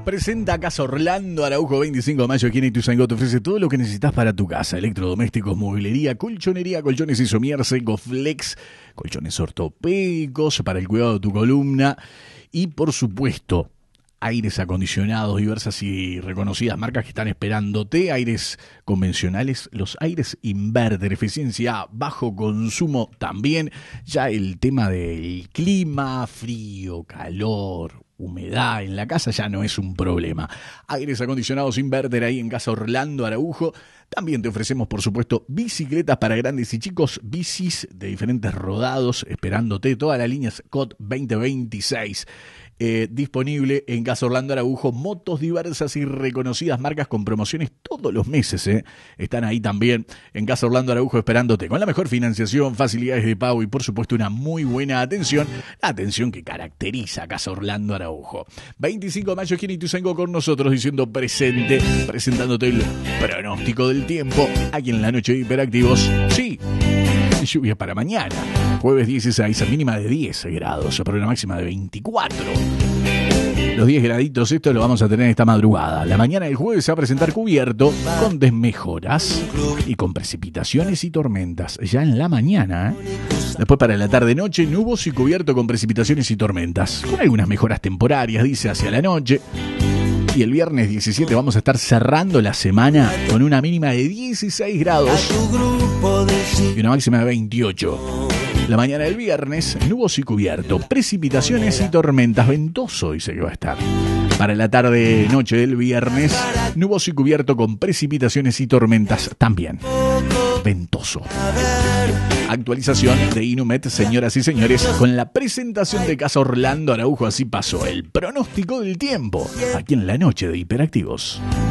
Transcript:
Presenta Casa Orlando Araujo, 25 de mayo. Aquí en Ituzaingó te ofrece todo lo que necesitas para tu casa: electrodomésticos, mueblería, colchonería, colchones Isomier, Secoflex, colchones ortopédicos para el cuidado de tu columna y, por supuesto, aires acondicionados, diversas y reconocidas marcas que están esperándote. Aires convencionales, los aires inverter, eficiencia A, bajo consumo también. Ya el tema del clima, frío, calor, humedad en la casa ya no es un problema. Aires acondicionados inverter ahí en Casa Orlando Araujo. También te ofrecemos, por supuesto, bicicletas para grandes y chicos, bicis de diferentes rodados esperándote. Toda la línea Scott 2026. Disponible en Casa Orlando Araujo, motos diversas y reconocidas marcas con promociones todos los meses. Están ahí también en Casa Orlando Araujo esperándote, con la mejor financiación, facilidades de pago y por supuesto una muy buena atención, la atención que caracteriza a Casa Orlando Araujo. 25 de mayo, aquí en Ituzaingó con nosotros diciendo presente, presentándote el pronóstico del tiempo aquí en la noche de Hiperactivos. Sí, lluvia para mañana, jueves 16, a mínima de 10 grados, para una máxima de 24. Los 10 graditos, esto lo vamos a tener esta madrugada. La mañana del jueves se va a presentar cubierto, con desmejoras y con precipitaciones y tormentas ya en la mañana. Después para la tarde-noche, nuboso y cubierto con precipitaciones y tormentas, con algunas mejoras temporarias, dice, hacia la noche. Y el viernes 17 vamos a estar cerrando la semana con una mínima de 16 grados y una máxima de 28. La mañana del viernes, nuboso y cubierto, precipitaciones y tormentas, ventoso dice que va a estar. Para la tarde-noche del viernes, nuboso y cubierto con precipitaciones y tormentas también. Ventoso. Actualización de Inumet, señoras y señores, con la presentación de Casa Orlando Araujo. Así pasó el pronóstico del tiempo aquí en la noche de Hiperactivos.